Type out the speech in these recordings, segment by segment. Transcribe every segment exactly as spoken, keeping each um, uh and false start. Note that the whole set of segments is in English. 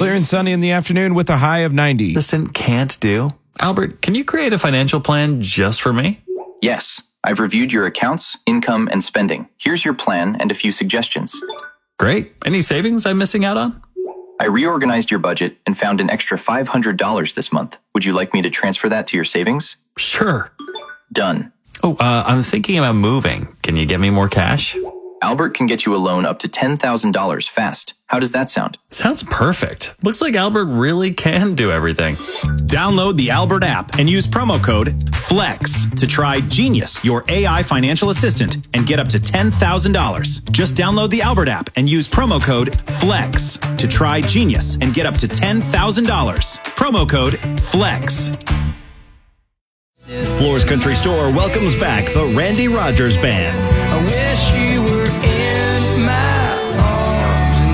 Clear and sunny in the afternoon with a high of ninety. Listen, can't do. Albert, can you create a financial plan just for me? Yes. I've reviewed your accounts, income, and spending. Here's your plan and a few suggestions. Great. Any savings I'm missing out on? I reorganized your budget and found an extra five hundred dollars this month. Would you like me to transfer that to your savings? Sure. Done. Oh, uh, I'm thinking about moving. Can you get me more cash? Albert can get you a loan up to ten thousand dollars fast. How does that sound? Sounds perfect. Looks like Albert really can do everything. Download the Albert app and use promo code FLEX to try Genius, your A I financial assistant, and get up to ten thousand dollars. Just download the Albert app and use promo code FLEX to try Genius and get up to ten thousand dollars. Promo code FLEX. Floors Country Store welcomes back the Randy Rogers Band. I wish you were in my arms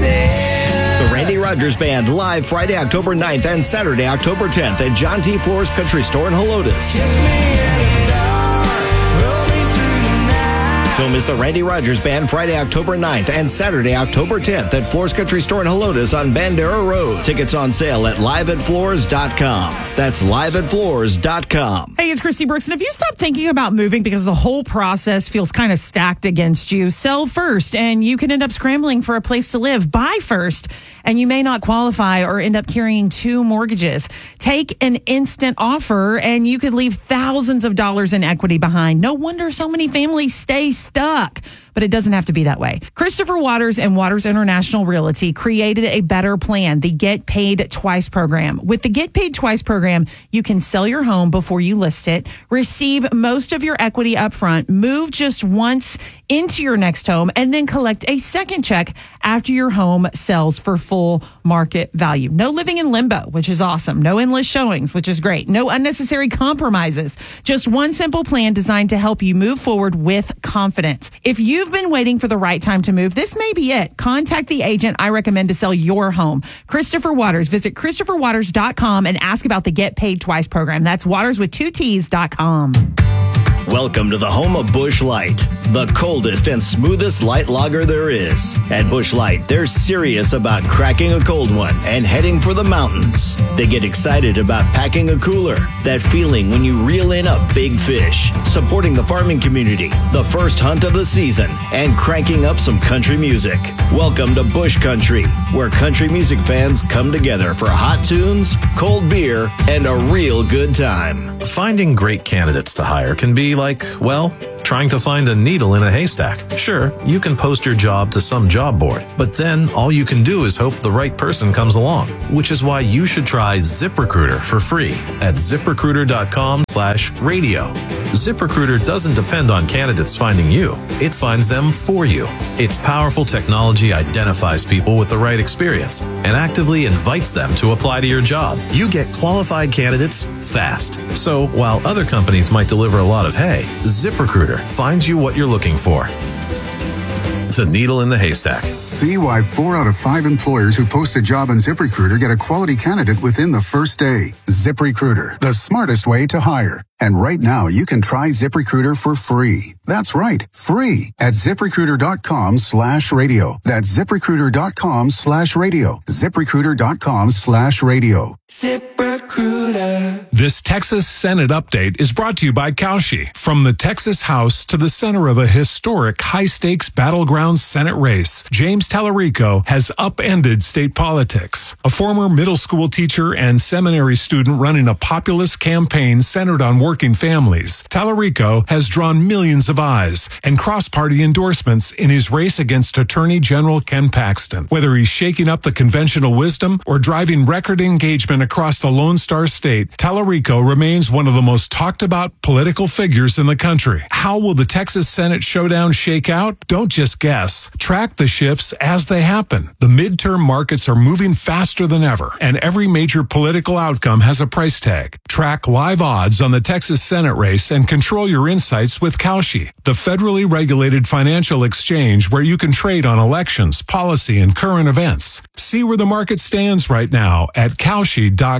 instead. The Randy Rogers Band live Friday, October ninth and Saturday, October tenth at John T. Floors Country Store in Helotes. Kiss me in the dark, roll me through the night. Don't miss the Randy Rogers Band Friday, October ninth and Saturday, October tenth at Floors Country Store in Helotes on Bandera Road. Tickets on sale at live at floors dot com. That's live at floors dot com. Hey, it's Christy Brooks, and if you stop thinking about moving because the whole process feels kind of stacked against you, sell first, and you can end up scrambling for a place to live. Buy first, and you may not qualify or end up carrying two mortgages. Take an instant offer, and you could leave thousands of dollars in equity behind. No wonder so many families stay stuck. But it doesn't have to be that way. Christopher Waters and Waters International Realty created a better plan, the Get Paid Twice program. With the Get Paid Twice program, you can sell your home before you list it, receive most of your equity up front, move just once into your next home, and then collect a second check after your home sells for full market value. No living in limbo, which is awesome. No endless showings, which is great. No unnecessary compromises. Just one simple plan designed to help you move forward with confidence. If you've been waiting for the right time to move, this may be it. Contact the agent I recommend to sell your home, Christopher Waters. Visit christopher waters dot com and ask about the Get Paid Twice program. That's waters with two T's dot com. Welcome to the home of Busch Light, the coldest and smoothest light lager there is. At Busch Light, they're serious about cracking a cold one and heading for the mountains. They get excited about packing a cooler, that feeling when you reel in a big fish, supporting the farming community, the first hunt of the season, and cranking up some country music. Welcome to Busch Country, where country music fans come together for hot tunes, cold beer, and a real good time. Finding great candidates to hire can be like, well, trying to find a needle in a haystack. Sure, you can post your job to some job board, but then all you can do is hope the right person comes along, which is why you should try ZipRecruiter for free at ziprecruiter dot com slash radio. ZipRecruiter doesn't depend on candidates finding you. It finds them for you. Its powerful technology identifies people with the right experience and actively invites them to apply to your job. You get qualified candidates fast. So while other companies might deliver a lot of hay, ZipRecruiter finds you what you're looking for. The needle in the haystack. See why four out of five employers who post a job on ZipRecruiter get a quality candidate within the first day. ZipRecruiter, the smartest way to hire. And right now, you can try ZipRecruiter for free. That's right, free at ziprecruiter dot com slash radio. That's ziprecruiter dot com slash radio. ziprecruiter dot com slash radio. ZipRecruiter. This Texas Senate update is brought to you by Cauchy. From the Texas House to the center of a historic high-stakes battleground Senate race, James Tallarico has upended state politics. A former middle school teacher and seminary student running a populist campaign centered on working families, Tallarico has drawn millions of eyes and cross-party endorsements in his race against Attorney General Ken Paxton. Whether he's shaking up the conventional wisdom or driving record engagement across the Lone Star State, Tallarico remains one of the most talked about political figures in the country. How will the Texas Senate showdown shake out? Don't just guess. Track the shifts as they happen. The midterm markets are moving faster than ever, and every major political outcome has a price tag. Track live odds on the Texas Senate race and control your insights with Cauchy, the federally regulated financial exchange where you can trade on elections, policy, and current events. See where the market stands right now at Cauchy dot com.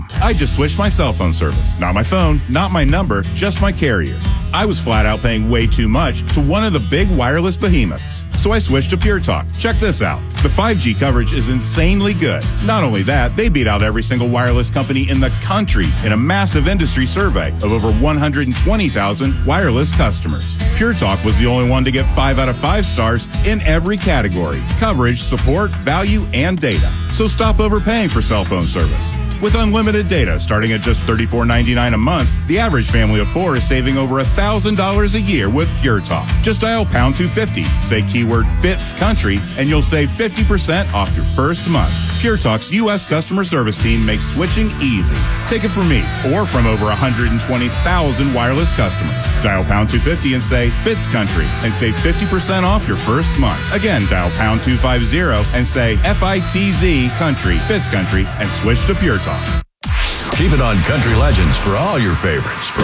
com. I just switched my cell phone service. Not my phone, not my number, just my carrier. I was flat out paying way too much to one of the big wireless behemoths. So I switched to Pure Talk. Check this out. The five G coverage is insanely good. Not only that, they beat out every single wireless company in the country in a massive industry survey of over one hundred twenty thousand wireless customers. Pure Talk was the only one to get five out of five stars in every category: coverage, support, value, and data. So stop overpaying for cell phone service. With unlimited data starting at just thirty-four ninety-nine a month, the average family of four is saving over one thousand dollars a year with Pure Talk. Just dial pound two fifty, say keyword fits country, and you'll save fifty percent off your first month. Pure Talk's U S customer service team makes switching easy. Take it from me or from over one hundred twenty thousand wireless customers. Dial pound two fifty and say fits country and save fifty percent off your first month. Again, dial pound two fifty and say F I T Z country, fits country, and switch to Pure Talk. Keep it on Country Legends for all your favorites.